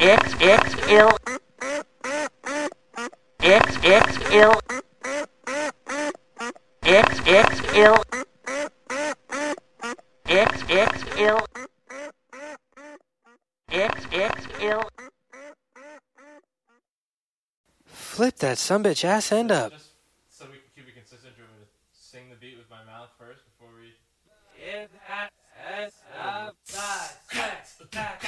XXL XXL XXL XXL XXL. Flip that sumbitch ass end up. Just so we can keep it consistent, do you want me to sing the beat with my mouth first before we... If that is a bad sex attack.